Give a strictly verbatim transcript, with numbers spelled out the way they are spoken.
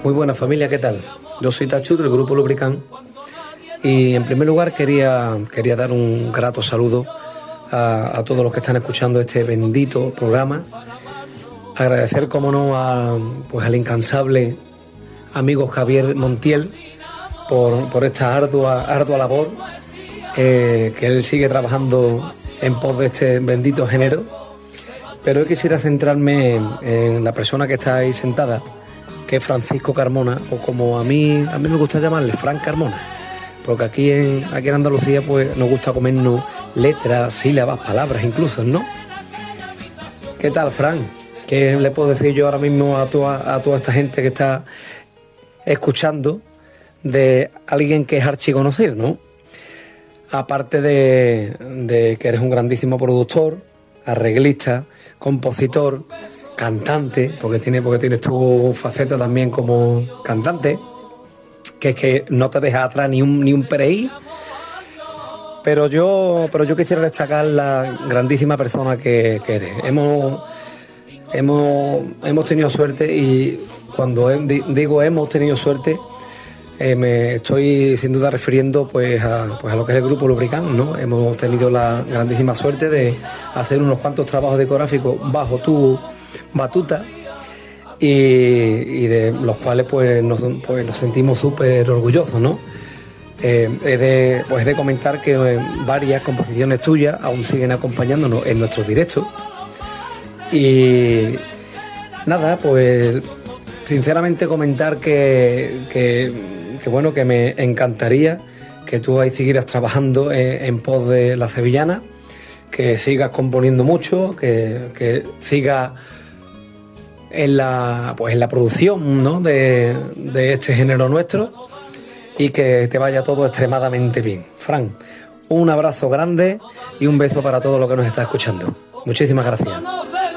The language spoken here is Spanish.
Muy buena familia, ¿qué tal? Yo soy Tachu del grupo Lubricant y en primer lugar quería, quería dar un grato saludo a, a todos los que están escuchando este bendito programa. Agradecer, como no, a, pues al incansable amigo Javier Montiel por, por esta ardua, ardua labor eh, que él sigue trabajando en pos de este bendito género. Pero yo quisiera centrarme en, en la persona que está ahí sentada, que es Francisco Carmona, o como a mí a mí me gusta llamarle, Fran Carmona, porque aquí en, aquí en Andalucía pues nos gusta comernos letras, sílabas, palabras incluso, ¿no? ¿Qué tal, Fran? ¿Qué le puedo decir yo ahora mismo a toda, a toda esta gente que está escuchando de alguien que es archiconocido, ¿no? Aparte de, de que eres un grandísimo productor, arreglista, compositor, cantante, porque, tiene, porque tienes tu faceta también como cantante, que es que no te deja atrás ni un, ni un pereí. Pero yo, pero yo quisiera destacar la grandísima persona que, que eres. Hemos, hemos, hemos tenido suerte, y cuando digo hemos tenido suerte, eh, me estoy sin duda refiriendo pues a, pues a lo que es el grupo Lubricant, ¿no? Hemos tenido la grandísima suerte de hacer unos cuantos trabajos discográficos bajo tu batuta, y, y de los cuales pues nos, pues nos sentimos súper orgullosos, ¿no? Eh, he de, pues he de comentar que eh, varias composiciones tuyas aún siguen acompañándonos en nuestros directos, y nada, pues sinceramente comentar que, que, que bueno, que me encantaría que tú ahí siguieras trabajando en, en pos de la sevillana, que sigas componiendo mucho, que, que sigas en la, pues en la producción, ¿no? de, de este género nuestro, y que te vaya todo extremadamente bien. Fran, un abrazo grande y un beso para todo lo que nos está escuchando. Muchísimas gracias.